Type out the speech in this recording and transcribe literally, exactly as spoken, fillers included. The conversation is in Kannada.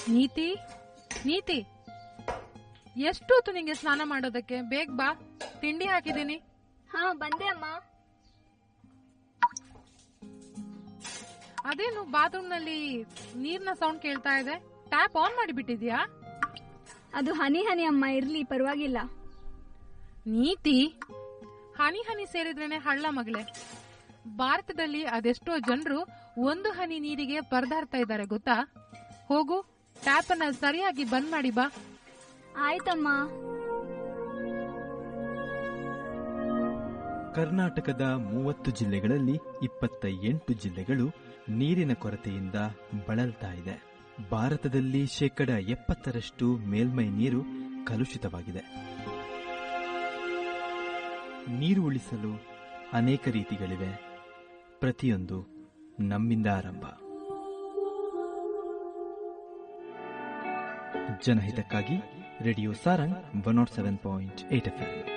ನೀತಿ ನೀತಿ, ಎಷ್ಟೊತ್ತು ನಿಂಗೆ ಸ್ನಾನ ಮಾಡೋದಕ್ಕೆ? ಬೇಗ ಬಾ, ತಿಂಡಿ ಹಾಕಿದ್ದೀನಿ. ಹಾ ಬಂದೆ ಅಮ್ಮ. ಅದೇನು ಬಾತ್ರೂಮ್ ನಲ್ಲಿ ನೀರ್ನ ಸೌಂಡ್ ಕೇಳ್ತಾ ಇದೆ? Tap on ಮಾಡಿಬಿಟ್ಟಿದ್ಯಾ? ಅದು ಹನಿ ಹನಿ ಅಮ್ಮ, ಇರ್ಲಿ ಪರವಾಗಿಲ್ಲ. ನೀತಿ, ಹನಿ ಹನಿ ಸೇರಿದ್ರೇನೆ ಹಳ್ಳ ಮಗಳೇ. ಭಾರತದಲ್ಲಿ ಅದೆಷ್ಟೋ ಜನರು ಒಂದು ಹನಿ ನೀರಿಗೆ ಪರದಾಡ್ತಾ ಇದ್ದಾರೆ ಗೊತ್ತಾ? ಹೋಗು, ಟ್ಯಾಪ್ ಅನ್ನ ಸರಿಯಾಗಿ ಬಂದ್ ಮಾಡಿ ಬಾ. ಆಯ್ತಮ್ಮ. ಕರ್ನಾಟಕದ ಮೂವತ್ತು ಜಿಲ್ಲೆಗಳಲ್ಲಿ ಇಪ್ಪತ್ತ ಎಂಟು ಜಿಲ್ಲೆಗಳು ನೀರಿನ ಕೊರತೆಯಿಂದ ಬಳಲ್ತಾ ಇದೆ. ಭಾರತದಲ್ಲಿ ಶೇಕಡ ಎಪ್ಪತ್ತರಷ್ಟು ಮೇಲ್ಮೈ ನೀರು ಕಲುಷಿತವಾಗಿದೆ. ನೀರು ಉಳಿಸಲು ಅನೇಕ ರೀತಿಗಳಿವೆ. ಪ್ರತಿಯೊಂದು ನಮ್ಮಿಂದ ಆರಂಭ. ಜನಹಿತಕ್ಕಾಗಿ radio Sarang one not seven point eight F M.